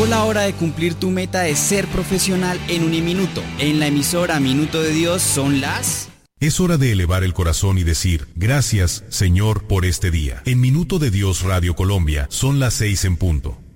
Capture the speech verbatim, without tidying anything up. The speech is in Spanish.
Llegó la hora de cumplir tu meta de ser profesional en Uniminuto. En la emisora Minuto de Dios son las... Es hora de elevar el corazón y decir, gracias, Señor, por este día. En Minuto de Dios Radio Colombia son las seis en punto.